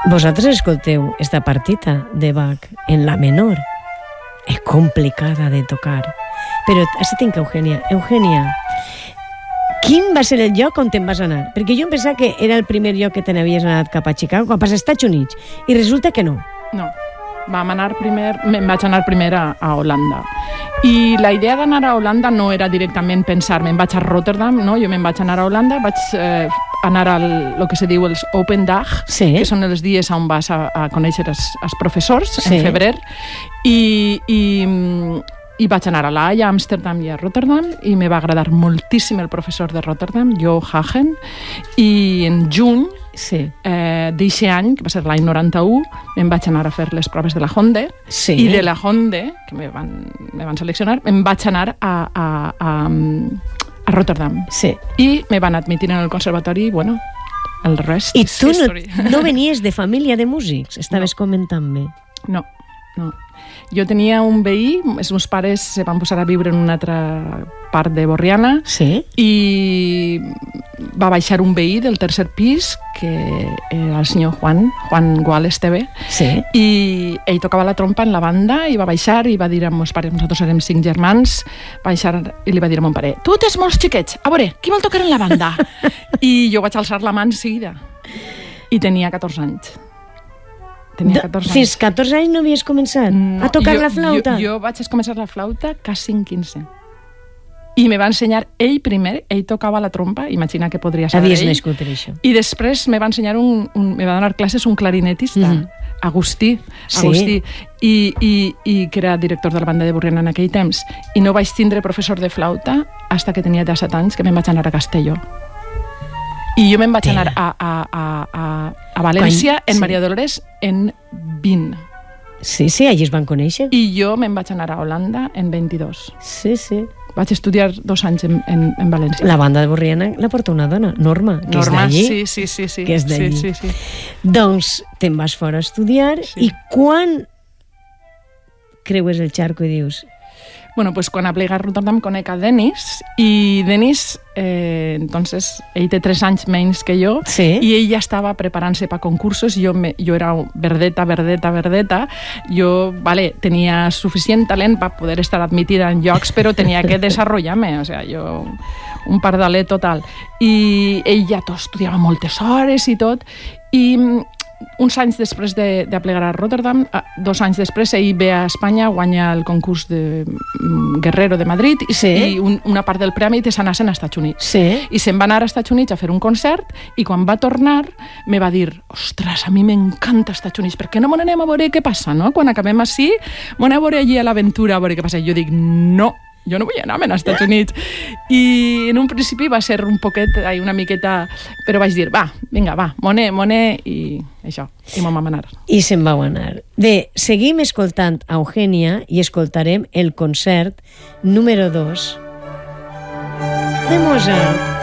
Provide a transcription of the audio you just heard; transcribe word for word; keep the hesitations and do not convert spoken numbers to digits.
vosaltres escolteu esta partita de Bach en la menor. És complicada de tocar. Però així tinc Eugènia. Eugènia, quin va ser el lloc on te'n vas anar? Perquè jo em pensava que era el primer lloc que te n'havies anat cap a Chicago, cap als Estats Units, i resulta que no. No. Vam anar primer, me'n vaig anar primer a, a Holanda. I la idea d'anar a Holanda no era directament pensar, me'n vaig a Rotterdam, no? Jo me'n vaig anar a Holanda, vaig eh, anar al lo que se diu els Open Dag, sí. que són els dies on vas a, a conèixer els, els professors, sí. en febrer, i, i, i vaig anar a La Haia, a Amsterdam i a Rotterdam, i me va agradar moltíssim el professor de Rotterdam, Jo Hagen, i en juny, sí. eh, d'eixe any, que va ser l'any noranta-u, me'n vaig anar a fer les proves de la Honde, sí. i de la Honde, que me van, me van seleccionar, me'n vaig anar a, a, a, a Rotterdam. Sí. I me van admitir en el conservatori, i bueno, el rest I és tu no, història. no venies de família de músics, estaves no. comentant-me. No, no. Jo tenia un veí, els meus pares se van posar a viure en una altra part de Borriana, sí. i va baixar un veí del tercer pis, que era el senyor Juan, Juan Gual Esteve, sí. i ell tocava la trompa en la banda, i va baixar i va dir a meus pares, nosaltres érem cinc germans, va baixar i li va dir a mon pare, tu tens molts xiquets, a veure, qui vol tocar en la banda? I jo vaig alçar la mà en seguida, i tenia catorze anys. Tenia catorze anys. Fins catorze anys no havies començat no, a tocar jo, la flauta? Jo, jo vaig començar la flauta quasi en quinze. I me va ensenyar ell primer, ell tocava la trompa, imagina que podria ser Havies ell. nascut per això. I després me va ensenyar un, un me va donar classes un clarinetista, mm-hmm. Agustí, Agustí sí. i, i, i que era director de la banda de Borriana en aquell temps. I no vaig tindre professor de flauta fins que tenia disset anys, que me'n vaig anar a Castelló. I jo me'n vaig anar a, a, a, a, a València, Quan? en sí. Maria Dolores, en vint. Sí, sí, allí es van conèixer. I jo me'n vaig anar a Holanda en vint-i-dos. Sí, sí. Vaig estudiar dos anys en, en, en València. La banda de Borriana la porta una dona, Norma, que Norma, és d'allí. sí, sí, sí, sí. Que és d'allí. Sí, sí, sí. Doncs te'n vas fora a estudiar, sí. I quan creues el xarco i dius... Bueno, pues quan aplega a Rotterdam conec a Denis, i Denis, eh, entonces, ell té tres anys menys que jo, sí. i ell ja estava preparant-se per concursos, jo, me, jo era verdeta, verdeta, verdeta, jo, vale, tenia suficient talent per poder estar admitida en llocs, però tenia que desenvolupar-me, o sea, jo, un pardaler total. I ell ja tot estudiava moltes hores i tot, i uns anys després de, de plegar a Rotterdam, dos anys després ell ve a Espanya, guanya el concurs de Guerrero de Madrid, i, sí. i un, una part del premi te s'anaven als Estats Units. Sí. I se'n va anar als Estats Units a fer un concert, i quan va tornar me va dir, ostres, a mi m'encanta als Estats Units, per què no m'on anem a veure què passa, no? Quan acabem així, m'on anem a veure allí a l'aventura, a veure què passa. I jo dic, no, jo no vull anar als Estats Units. I en un principi va ser un poquet, una miqueta, però vaig dir, va, vinga, va, moné, moné, i això, i m'ho vam anar. I se'n vau anar. Bé, seguim escoltant a Eugènia i escoltarem el concert número dos de Mozart.